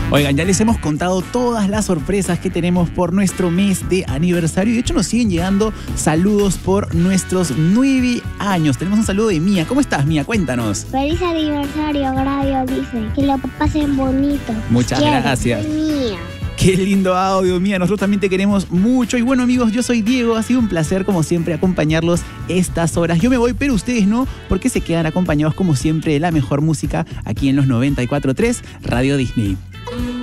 Oigan, ya les hemos contado todas las sorpresas que tenemos por nuestro mes de aniversario. De hecho, nos siguen llegando saludos por nuestros 9 años. Tenemos un saludo de Mía. ¿Cómo estás, Mía? Cuéntanos. Feliz aniversario, Radio dice. Que lo pasen bonito. Muchas gracias. Mía. Qué lindo audio, Mía. Nosotros también te queremos mucho. Y bueno, amigos, yo soy Diego. Ha sido un placer, como siempre, acompañarlos estas horas. Yo me voy, pero ustedes no, porque se quedan acompañados, como siempre, de la mejor música aquí en los 94.3 Radio Disney.